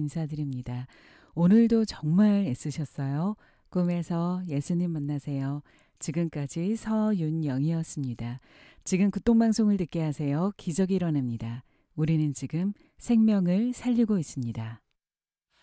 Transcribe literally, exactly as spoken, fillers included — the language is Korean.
인사드립니다. 오늘도 정말 애쓰셨어요. 꿈에서 예수님 만나세요. 지금까지 서윤영이었습니다. 지금 극동방송을 듣게 하세요. 기적이 일어납니다. 우리는 지금 생명을 살리고 있습니다.